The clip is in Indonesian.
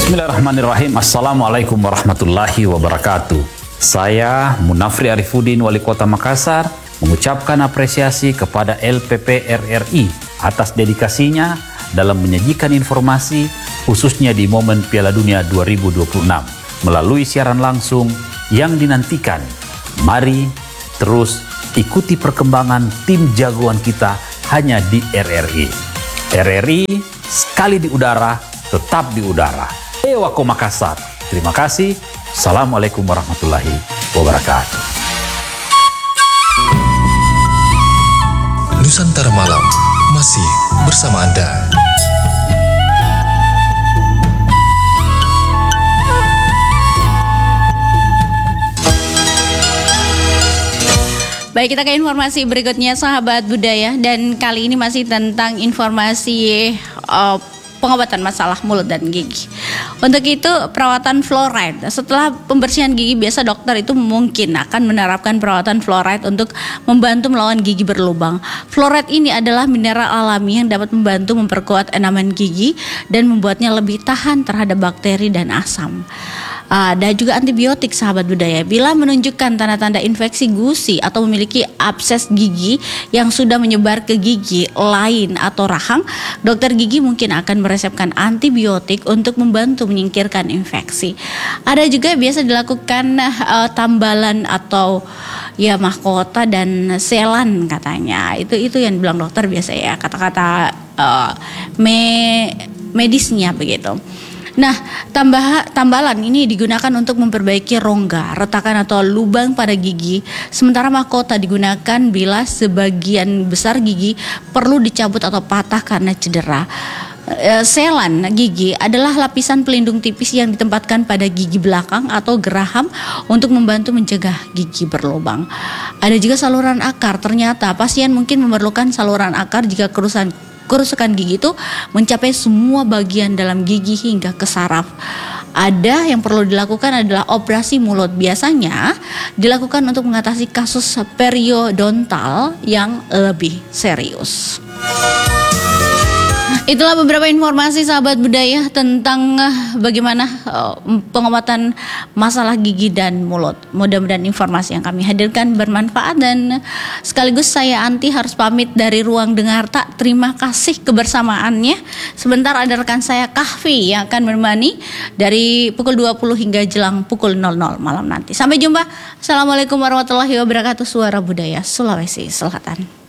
Bismillahirrahmanirrahim. Assalamualaikum warahmatullahi wabarakatuh. Saya Munafri Arifuddin, Wali Kota Makassar, mengucapkan apresiasi kepada LPP RRI atas dedikasinya dalam menyajikan informasi khususnya di momen Piala Dunia 2026 melalui siaran langsung yang dinantikan. Mari terus ikuti perkembangan tim jagoan kita hanya di RRI. RRI sekali di udara, tetap di udara. Wako Makassar. Terima kasih. Assalamualaikum warahmatullahi wabarakatuh. Nusantara Malam masih bersama Anda. Baik, kita ke informasi berikutnya, sahabat budaya, dan kali ini masih tentang informasi pengobatan masalah mulut dan gigi. Untuk itu, perawatan fluoride. Setelah pembersihan gigi biasa, dokter itu mungkin akan menerapkan perawatan fluoride untuk membantu melawan gigi berlubang. Fluoride ini adalah mineral alami yang dapat membantu memperkuat enamen gigi dan membuatnya lebih tahan terhadap bakteri dan asam. Dan juga antibiotik, sahabat budaya. Bila menunjukkan tanda-tanda infeksi gusi atau memiliki abses gigi yang sudah menyebar ke gigi lain atau rahang, dokter gigi mungkin akan meresepkan antibiotik untuk membantu menyingkirkan infeksi. Ada juga biasa dilakukan tambalan atau ya mahkota dan selan katanya. Itu yang bilang dokter biasa ya, kata-kata medisnya begitu. Nah, tambalan ini digunakan untuk memperbaiki rongga, retakan atau lubang pada gigi. Sementara mahkota digunakan bila sebagian besar gigi perlu dicabut atau patah karena cedera. Selan gigi adalah lapisan pelindung tipis yang ditempatkan pada gigi belakang atau geraham untuk membantu mencegah gigi berlubang. Ada juga saluran akar. Ternyata pasien mungkin memerlukan saluran akar jika kerusakan gigi itu mencapai semua bagian dalam gigi hingga ke saraf. Ada yang perlu dilakukan adalah operasi mulut. Biasanya dilakukan untuk mengatasi kasus periodontal yang lebih serius. Itulah beberapa informasi, sahabat budaya, tentang bagaimana pengobatan masalah gigi dan mulut. Mudah-mudahan informasi yang kami hadirkan bermanfaat, dan sekaligus saya Anti harus pamit dari ruang dengar tak. Terima kasih kebersamaannya. Sebentar ada rekan saya Kahfi yang akan menemani dari pukul 20 hingga jelang pukul 00 malam nanti. Sampai jumpa. Assalamualaikum warahmatullahi wabarakatuh. Suara Budaya Sulawesi Selatan.